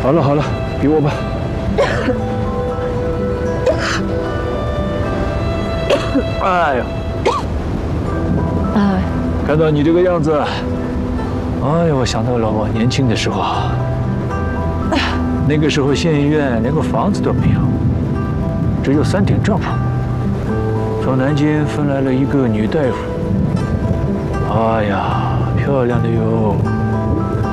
好了好了，给我吧。哎呀， 哎， 看到你这个样子，哎呀，我想到了我年轻的时候。那个时候县医院连个房子都没有，只有3顶帐篷。从南京分来了一个女大夫，哎呀，漂亮的哟。